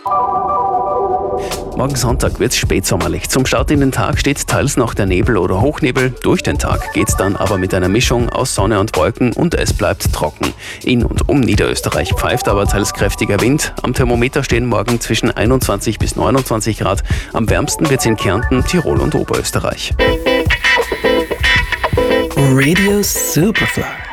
Morgen Sonntag wird es spätsommerlich. Zum Start in den Tag steht teils noch der Nebel oder Hochnebel. Durch den Tag geht's dann aber mit einer Mischung aus Sonne und Wolken und es bleibt trocken. In und um Niederösterreich pfeift aber teils kräftiger Wind. Am Thermometer stehen morgen zwischen 21 bis 29 Grad. Am wärmsten wird's in Kärnten, Tirol und Oberösterreich. Radio Superfly.